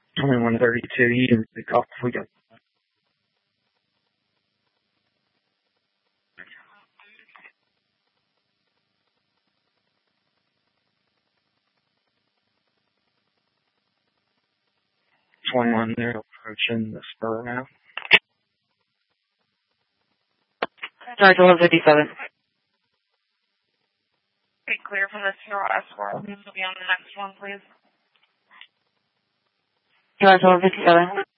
2132, you can pick off if we go. They're approaching the spur now. Sorry, 1257. Be clear for the Sierra Escort. Please will be on the next one, please. Sorry, 1257.